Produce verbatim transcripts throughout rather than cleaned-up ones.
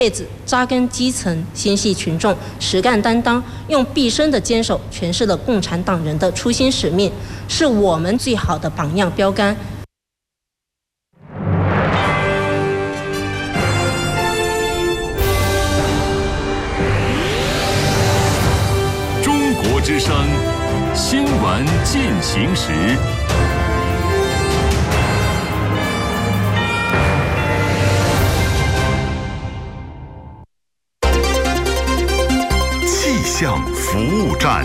辈子扎根基层，心系群众，实干担当，用毕生的坚守诠释了共产党人的初心使命，是我们最好的榜样标杆。 中国之声新闻进行时。气象服务站。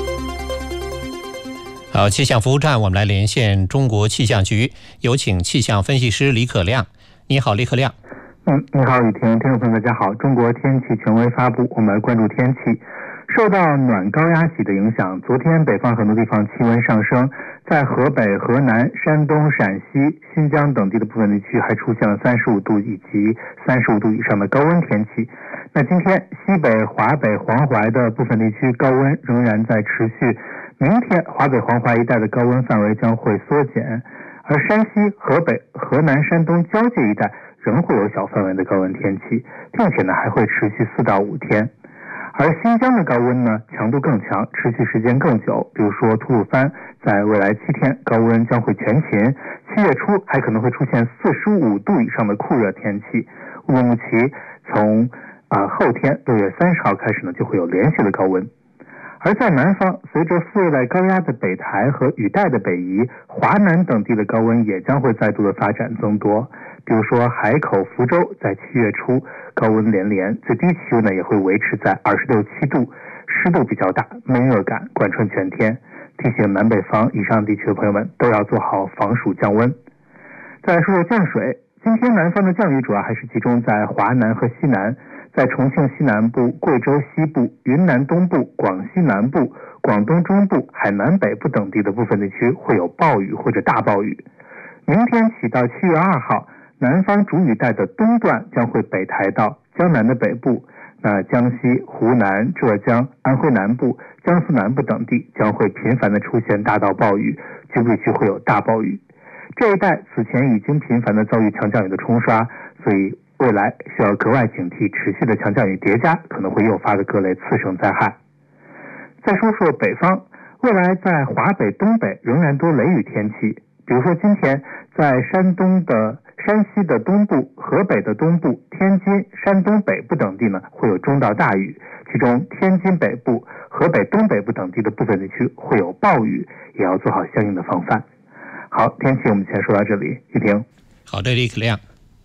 好，气象服务站，我们来连线中国气象局，有请气象分析师李可亮。你好，李可亮。 嗯，你好，雨婷，听众朋友大家好。中国天气权威发布，我们来关注天气。受到暖高压脊的影响，昨天北方很多地方气温上升，在河北、河南、山东、陕西、新疆等地的部分地区还出现了三十五度以及三十五度以上的高温天气。那今天西北、华北、黄淮的部分地区高温仍然在持续，明天华北、黄淮一带的高温范围将会缩减，而山西、河北、河南、山东交界一带仍会有小范围的高温天气，并且呢还会持续四到五天。而新疆的高温呢，强度更强，持续时间更久。比如说吐鲁番，在未来七天高温将会全勤，七月初还可能会出现四十五度以上的酷热天气。乌鲁木齐从啊、呃、后天六月三十号开始呢，就会有连续的高温。而在南方，随着副热带高压的北抬和雨带的北移，华南等地的高温也将会再度的发展增多。比如说海口、福州在七月初高温连连，最低气温呢也会维持在二十六七度，湿度比较大，闷热感贯穿全天。提醒南北方以上地区的朋友们都要做好防暑降温。再来说说降水，今天南方的降雨主要还是集中在华南和西南，在重庆西南部、贵州西部、云南东部、广西南部、广东中部、海南北部等地的部分地区会有暴雨或者大暴雨。明天起到七月二号，南方主雨带的东段将会北抬到江南的北部，那江西、湖南、浙江、安徽南部、江苏南部等地将会频繁的出现大到暴雨，局部地区会有大暴雨。这一带此前已经频繁的遭遇强降雨的冲刷，所以未来需要格外警惕持续的强降雨叠加可能会诱发的各类次生灾害。再说说北方，未来在华北、东北仍然多雷雨天气，比如说今天在山东的山西的东部、河北的东部、天津、山东北部等地呢会有中到大雨，其中天津北部、河北东北部等地的部分地区会有暴雨，也要做好相应的防范。好，天气我们先说到这里，雨婷。 好的，李可亮。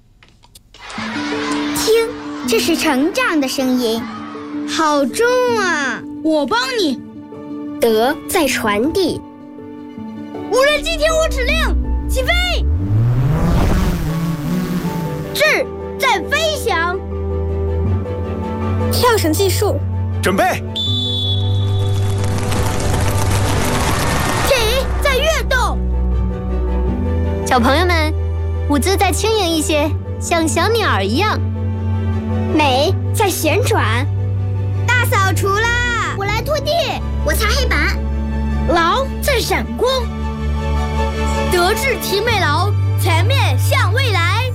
听，这是成长的声音，好重啊！ 我帮你。 德在传递。 无人机听我指令，起飞！智在飞翔。 跳绳计数， 准备。 体在跃动。 小朋友们，舞姿再轻盈一些，像小鸟儿一样。 美在旋转。 大扫除啦！我来拖地， 我擦黑板。 劳在闪光。德智体美劳，全面向未来。